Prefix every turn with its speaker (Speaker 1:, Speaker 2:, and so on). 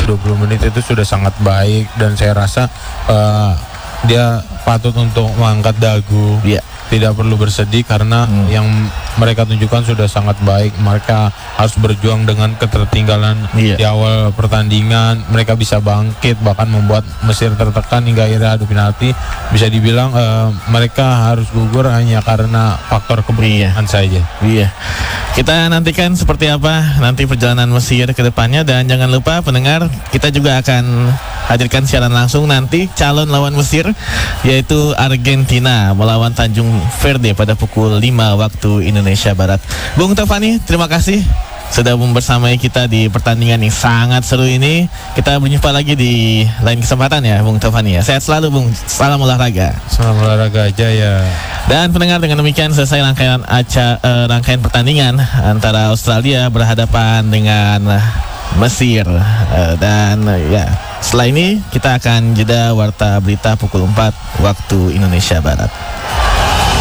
Speaker 1: 20 menit itu sudah sangat baik, dan saya rasa dia patut untuk mengangkat dagu. Tidak perlu bersedih karena yang mereka tunjukkan sudah sangat baik. Mereka harus berjuang dengan ketertinggalan di awal pertandingan. Mereka bisa bangkit, bahkan membuat Mesir tertekan hingga akhirnya adu penalti. Bisa dibilang mereka harus gugur hanya karena faktor keberuntungan saja.
Speaker 2: Kita nantikan seperti apa nanti perjalanan Mesir ke depannya, dan jangan lupa pendengar, kita juga akan hadirkan siaran langsung nanti calon lawan Mesir, yaitu Argentina melawan Tanjung Verde pada pukul 5 waktu Indonesia Barat. Bung Tovani, terima kasih sudah bersamai kita di pertandingan yang sangat seru ini. Kita berjumpa lagi di lain kesempatan ya Bung Tovani ya. Sehat selalu Bung, salam olahraga.
Speaker 1: Salam olahraga jaya.
Speaker 2: Dan pendengar, dengan demikian selesai rangkaian pertandingan antara Australia berhadapan dengan Mesir. Dan ya, setelah ini kita akan jeda warta berita pukul 4 waktu Indonesia Barat.